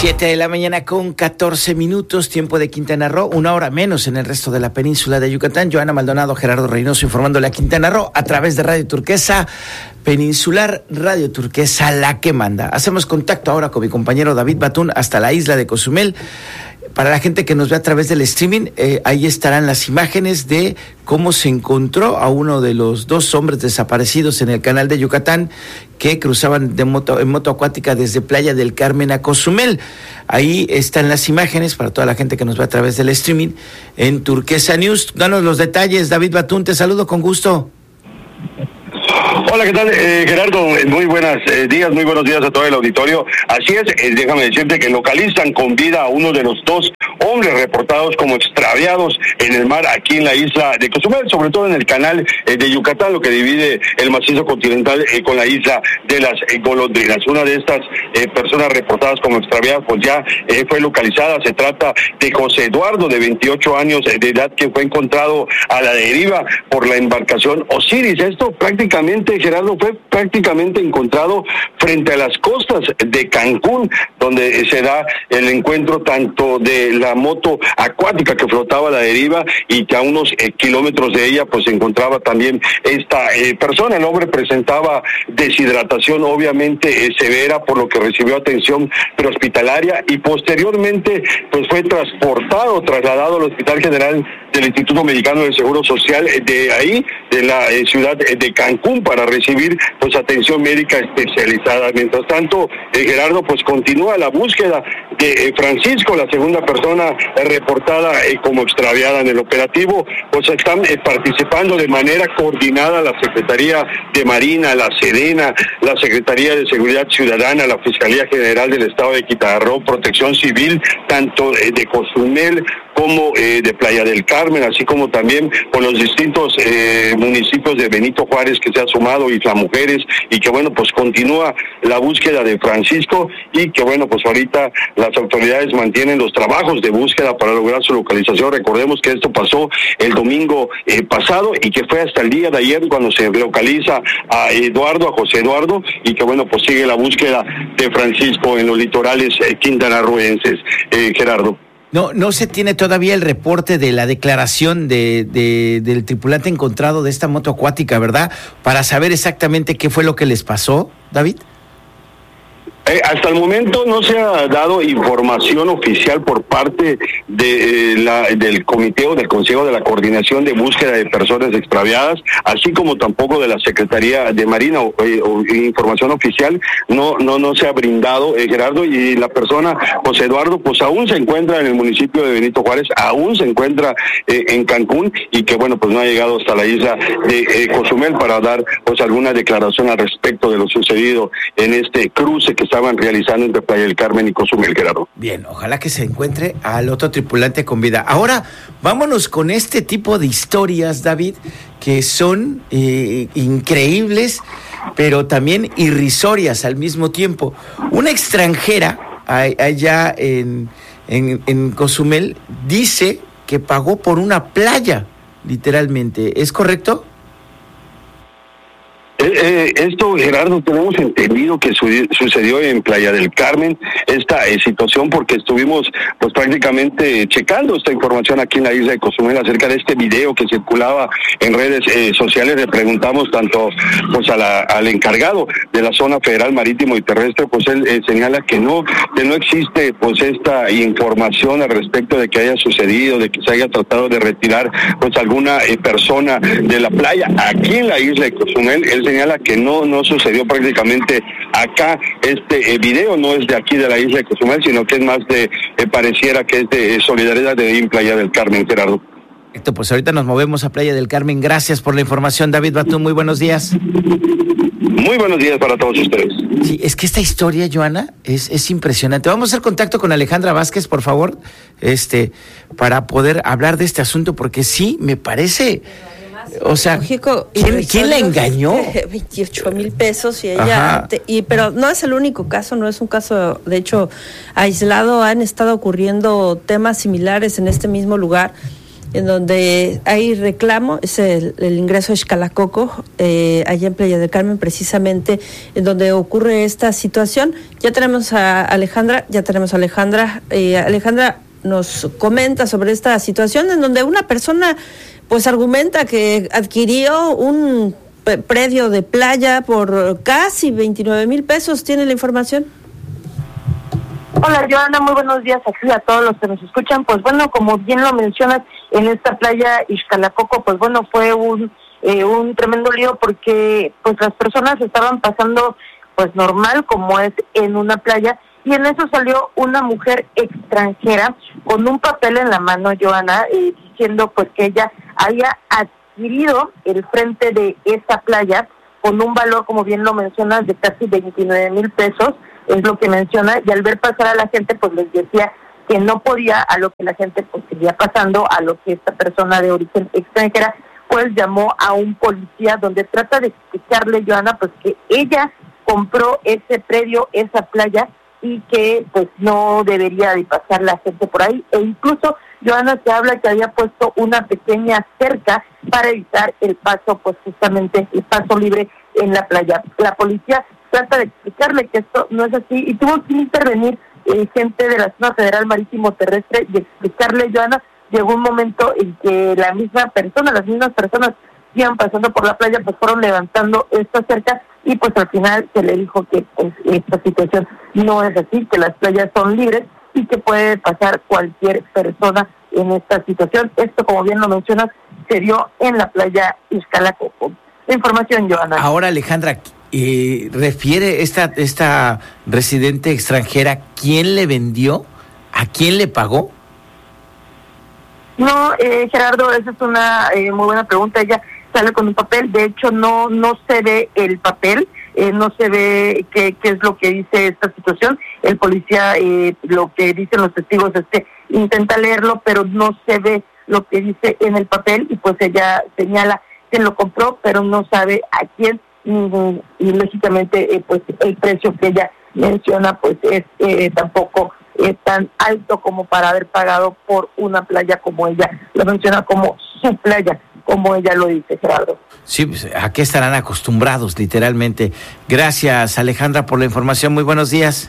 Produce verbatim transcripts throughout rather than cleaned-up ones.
Siete de la mañana con catorce minutos, tiempo de Quintana Roo, una hora menos en el resto de la península de Yucatán. Joana Maldonado, Gerardo Reynoso informándole a Quintana Roo a través de Radio Turquesa Peninsular, Radio Turquesa, la que manda. Hacemos contacto ahora con mi compañero David Batún hasta la isla de Cozumel. Para la gente que nos ve a través del streaming, eh, ahí estarán las imágenes de cómo se encontró a uno de los dos hombres desaparecidos en el canal de Yucatán que cruzaban de moto, en moto acuática desde Playa del Carmen a Cozumel. Ahí están las imágenes para toda la gente que nos ve a través del streaming en Turquesa News. Danos los detalles, David Batún, te saludo con gusto. Hola, ¿qué tal, eh, Gerardo? Muy buenos eh, días, muy buenos días a todo el auditorio. Así es, eh, déjame decirte que localizan con vida a uno de los dos hombres reportados como extraviados en el mar aquí en la isla de Cozumel, sobre todo en el canal eh, de Yucatán, lo que divide el macizo continental eh, con la isla de las eh, golondrinas. Una de estas eh, personas reportadas como extraviadas pues ya eh, fue localizada. Se trata de José Eduardo, de veintiocho años de edad, que fue encontrado a la deriva por la embarcación Osiris. Esto prácticamente, Gerardo, fue prácticamente encontrado frente a las costas de Cancún, donde se da el encuentro tanto de la moto acuática que flotaba a la deriva y que a unos eh, kilómetros de ella pues se encontraba también esta eh, persona. El hombre presentaba deshidratación obviamente eh, severa, por lo que recibió atención prehospitalaria y posteriormente pues fue transportado, trasladado al Hospital General del Instituto Mexicano del Seguro Social de ahí, de la eh, ciudad de Cancún, para recibir pues atención médica especializada. Mientras tanto, eh, Gerardo, pues continúa la búsqueda de eh, Francisco, la segunda persona eh, reportada eh, como extraviada en el operativo. Pues están eh, participando de manera coordinada la Secretaría de Marina, la Sedena, la Secretaría de Seguridad Ciudadana, la Fiscalía General del Estado de Quintana Roo, Protección Civil, tanto eh, de Cozumel como eh, de Playa del Carmen, así como también con los distintos eh, municipios de Benito Juárez que se ha sumado, Isla Mujeres, y que bueno, pues continúa la búsqueda de Francisco, y que bueno, pues ahorita las autoridades mantienen los trabajos de búsqueda para lograr su localización. Recordemos que esto pasó el domingo eh, pasado y que fue hasta el día de ayer cuando se localiza a Eduardo, a José Eduardo, y que bueno, pues sigue la búsqueda de Francisco en los litorales eh, quintanarroenses, eh, Gerardo. No, no se tiene todavía el reporte de la declaración de, de del tripulante encontrado de esta moto acuática, ¿verdad? Para saber exactamente qué fue lo que les pasó, David. Eh, hasta el momento no se ha dado información oficial por parte de eh, la, del comité o del Consejo de la Coordinación de Búsqueda de Personas Extraviadas, así como tampoco de la Secretaría de Marina o, eh, o información oficial. No no no se ha brindado, eh, Gerardo, y la persona José Eduardo pues aún se encuentra en el municipio de Benito Juárez, aún se encuentra eh, en Cancún, y que bueno, pues no ha llegado hasta la isla de eh, Cozumel para dar pues alguna declaración al respecto de lo sucedido en este cruce que estaban realizando entre Playa del Carmen y Cozumel, Gerardo. Bien, ojalá que se encuentre al otro tripulante con vida. Ahora, vámonos con este tipo de historias, David, que son eh, increíbles, pero también irrisorias al mismo tiempo. Una extranjera allá en, en, en Cozumel dice que pagó por una playa, literalmente. ¿Es correcto? Eh, eh, esto, Gerardo, tenemos entendido que su, sucedió en Playa del Carmen, esta eh, situación, porque estuvimos pues prácticamente checando esta información aquí en la isla de Cozumel acerca de este video que circulaba en redes eh, sociales. Le preguntamos tanto pues a la, al encargado de la zona federal marítimo y terrestre, pues él eh, señala que no, que no existe pues esta información al respecto de que haya sucedido, de que se haya tratado de retirar pues alguna eh, persona de la playa aquí en la isla de Cozumel. Él señala que no no sucedió prácticamente acá. Este eh, video no es de aquí de la isla de Cozumel, sino que es más de, eh, pareciera que es de eh, Solidaridad de Playa del Carmen, Gerardo. Esto, pues ahorita nos movemos a Playa del Carmen. Gracias por la información, David Batún. Muy buenos días. Muy buenos días para todos ustedes. Sí, es que esta historia, Joana, es, es impresionante. Vamos a hacer contacto con Alejandra Vázquez, por favor, este, para poder hablar de este asunto, porque sí, me parece... O sea, lógico, ¿quién, ¿quién la engañó? veintiocho mil pesos y ella, te, y pero no es el único caso, no es un caso, de hecho, aislado. Han estado ocurriendo temas similares en este mismo lugar. en donde hay reclamo, es el, el ingreso a Xcalacoco, eh, allá en Playa del Carmen, precisamente en donde ocurre esta situación. Ya tenemos a Alejandra, ya tenemos a Alejandra. Eh, Alejandra nos comenta sobre esta situación en donde una persona pues argumenta que adquirió un predio de playa por casi veintinueve mil pesos. ¿Tiene la información? Hola, Joana, muy buenos días aquí a todos los que nos escuchan. Pues bueno, como bien lo mencionas, en esta playa Xcalacoco, pues bueno, fue un eh, un tremendo lío porque pues las personas estaban pasando pues normal, como es en una playa, y en eso salió una mujer extranjera con un papel en la mano, Joana, eh, diciendo pues que ella había adquirido el frente de esta playa con un valor, como bien lo mencionas, de casi veintinueve mil pesos, es lo que menciona, y al ver pasar a la gente, pues les decía que no podía, a lo que la gente pues seguía pasando, a lo que esta persona de origen extranjera, pues llamó a un policía, donde trata de explicarle, Joana, pues que ella compró ese predio, esa playa, y que pues no debería de pasar la gente por ahí, e incluso, Joana, se habla que había puesto una pequeña cerca para evitar el paso, pues justamente el paso libre en la playa. La policía trata de explicarle que esto no es así y tuvo que intervenir eh, gente de la Zona Federal Marítimo Terrestre y explicarle, Joana. Llegó un momento en que la misma persona, las mismas personas que iban pasando por la playa, pues fueron levantando esta cerca y pues al final se le dijo que pues esta situación no es así, que las playas son libres y que puede pasar cualquier persona en esta situación. Esto, como bien lo mencionas, se dio en la playa Xcalacoco. La información, Joana. Ahora, Alejandra, eh, refiere esta esta residente extranjera, ¿quién le vendió? ¿A quién le pagó? No, eh, Gerardo, esa es una eh, muy buena pregunta. Ella sale con un papel, de hecho no no se ve el papel, eh, no se ve qué, qué es lo que dice esta situación. El policía, eh, lo que dicen los testigos es que intenta leerlo, pero no se ve lo que dice en el papel, y pues ella señala que lo compró, pero no sabe a quién, y, y lógicamente eh, pues el precio que ella menciona pues es eh, tampoco es tan alto como para haber pagado por una playa, como ella lo menciona, como su playa, como ella lo dice, Gerardo. Sí, pues, ¿a qué estarán acostumbrados, literalmente? Gracias, Alejandra, por la información. Muy buenos días.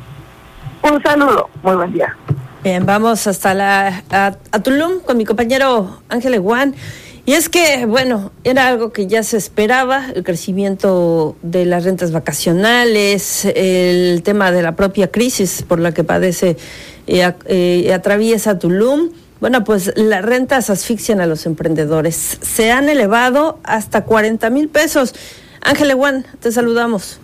Un saludo, muy buen día. Bien, vamos hasta la a, a Tulum con mi compañero Ángel Eguán. Y es que, bueno, era algo que ya se esperaba, el crecimiento de las rentas vacacionales, el tema de la propia crisis por la que padece y eh, eh, atraviesa Tulum. Bueno, pues las rentas asfixian a los emprendedores. Se han elevado hasta cuarenta mil pesos. Ángel Eguán, te saludamos.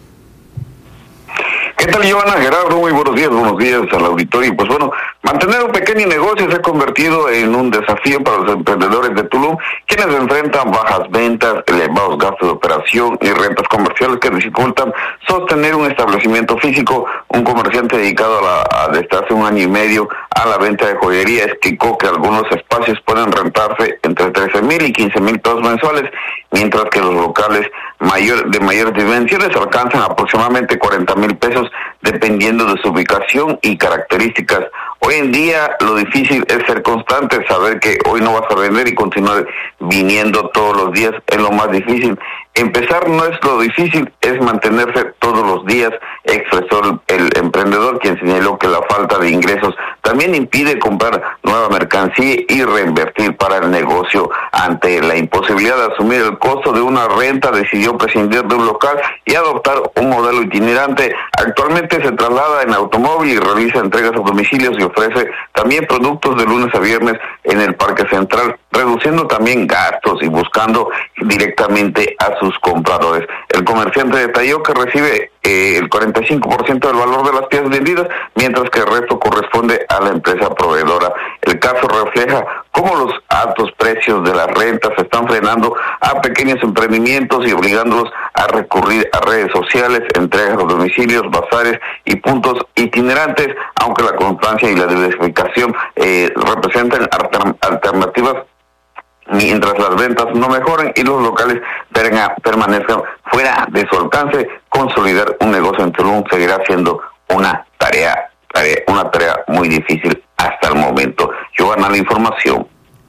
¿Qué tal, Joana? Gerardo, muy buenos días, buenos días al auditorio. Pues bueno, mantener un pequeño negocio se ha convertido en un desafío para los emprendedores de Tulum, quienes enfrentan bajas ventas, elevados gastos de operación y rentas comerciales que dificultan sostener un establecimiento físico. Un comerciante dedicado a la, a, desde hace un año y medio a la venta de joyería explicó que algunos espacios pueden rentarse entre trece mil y quince mil pesos mensuales, mientras que los locales mayor, de mayores dimensiones alcanzan aproximadamente cuarenta mil pesos, dependiendo de su ubicación y características. Hoy en día lo difícil es ser constante, saber que hoy no vas a vender y continuar viniendo todos los días es lo más difícil. Empezar no es lo difícil, es mantenerse todos los días, expresó el emprendedor, quien señaló que la falta de ingresos también impide comprar nueva mercancía y reinvertir para el negocio. Ante la imposibilidad de asumir el costo de una renta, decidió prescindir de un local y adoptar un modelo itinerante. Actualmente se traslada en automóvil y realiza entregas a domicilios y ofrece también productos de lunes a viernes en el Parque Central, reduciendo también gastos y buscando directamente a sus compradores. El comerciante detalló que recibe eh, el cuarenta y cinco por ciento del valor de las piezas vendidas, mientras que el resto corresponde a la empresa proveedora. El caso refleja cómo los altos precios de las rentas están frenando a pequeños emprendimientos y obligándolos a recurrir a redes sociales, entregas a domicilios, bazares y puntos itinerantes, aunque la constancia y la diversificación eh, representan alter- alternativas mientras las ventas no mejoren y los locales permanezcan fuera de su alcance. Consolidar un negocio en Tulum seguirá siendo una tarea, tarea una tarea muy difícil hasta el momento. Giovanna, la información.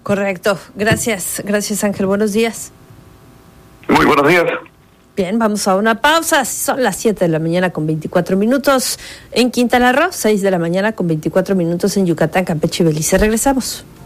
Correcto. Gracias, gracias Ángel. Buenos días. Muy buenos días. Bien, vamos a una pausa. Son las siete de la mañana con veinticuatro minutos en Quintana Roo, seis de la mañana con veinticuatro minutos en Yucatán, Campeche y Belice. Regresamos.